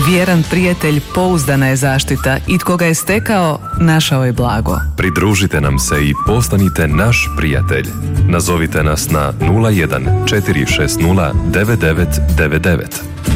Vjeran prijatelj pouzdana je zaštita i tko ga je stekao, našao je blago. Pridružite nam se i postanite naš prijatelj. Nazovite nas na 01 460 9999.